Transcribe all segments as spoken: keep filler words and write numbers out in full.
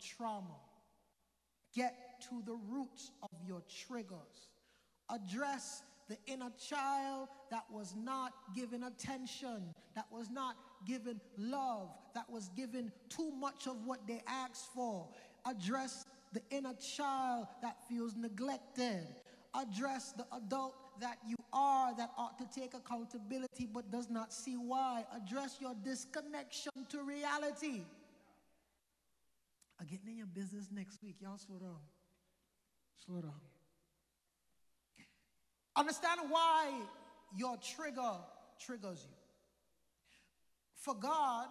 trauma. Get to the roots of your triggers. Address the inner child that was not given attention, that was not given love, that was given too much of what they asked for. Address the inner child that feels neglected. Address the adult that you are that ought to take accountability but does not see why. Address your disconnection to reality. I'm getting in your business next week. Y'all slow down. Slow down. Understand why your trigger triggers you. For God,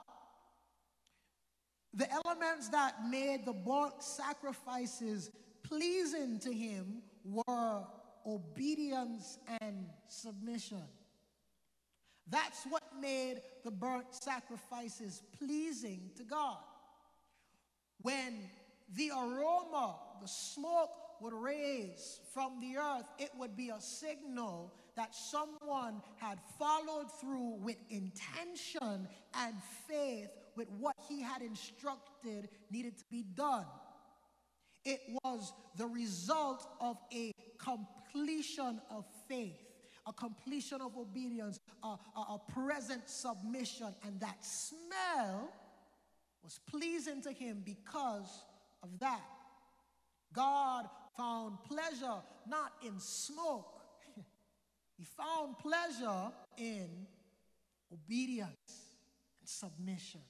the elements that made the burnt sacrifices pleasing to him were obedience and submission. That's what made the burnt sacrifices pleasing to God. When the aroma, the smoke would raise from the earth, it would be a signal that someone had followed through with intention and faith with what he had instructed needed to be done. It was the result of a completion of faith, a completion of obedience, a, a, a present submission, and that smell was pleasing to him because of that. God found pleasure not in smoke. He found pleasure in obedience and submission.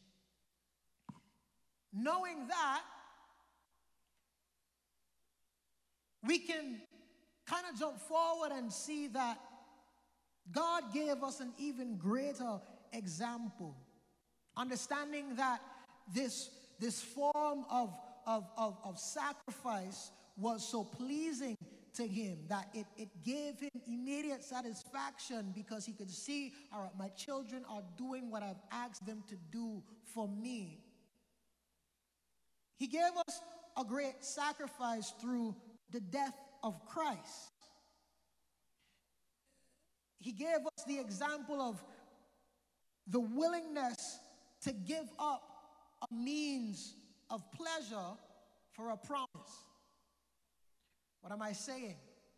Knowing that, we can kind of jump forward and see that God gave us an even greater example. Understanding that this, this form of, of, of, of sacrifice was so pleasing to him that it, it gave him immediate satisfaction because he could see, all right, my children are doing what I've asked them to do for me. He gave us a great sacrifice through the death of Christ. He gave us the example of the willingness to give up a means of pleasure for a promise. What am I saying?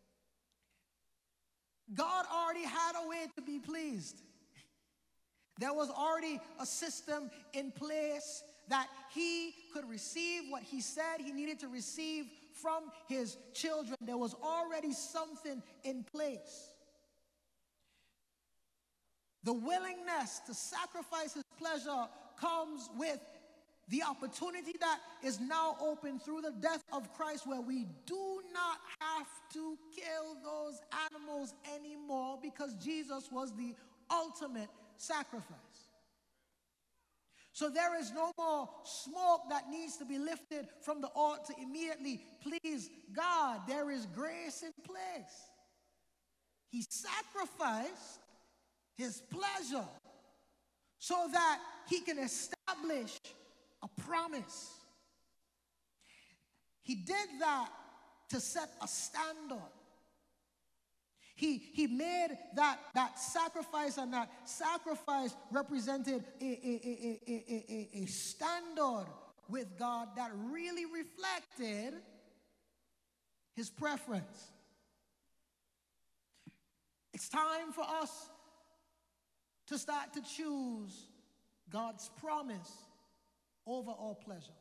God already had a way to be pleased. There was already a system in place that he could receive what he said he needed to receive from his children. There was already something in place. The willingness to sacrifice his pleasure comes with the opportunity that is now open through the death of Christ, where we do not have to kill those animals anymore because Jesus was the ultimate sacrifice. So there is no more smoke that needs to be lifted from the altar to immediately please God. There is grace in place. He sacrificed his pleasure so that he can establish a promise. He did that to set a standard. He, he made that, that sacrifice, and that sacrifice represented a, a, a, a, a, a standard with God that really reflected his preference. It's time for us to start to choose God's promise over our pleasure.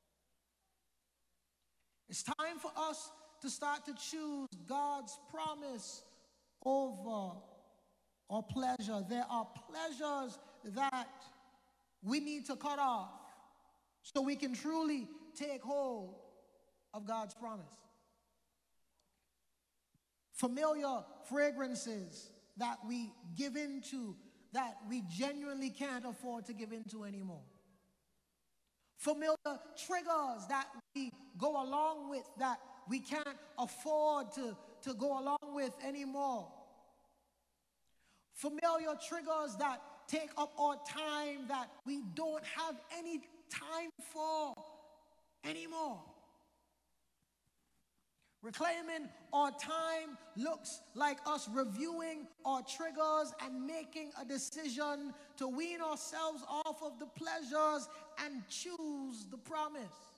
It's time for us to start to choose God's promise over our pleasure. There are pleasures that we need to cut off so we can truly take hold of God's promise. Familiar fragrances that we give into that we genuinely can't afford to give into anymore. Familiar triggers that we go along with that we can't afford to, to go along with anymore. Familiar triggers that take up our time that we don't have any time for anymore. Reclaiming our time looks like us reviewing our triggers and making a decision to wean ourselves off of the pleasures and choose the promise.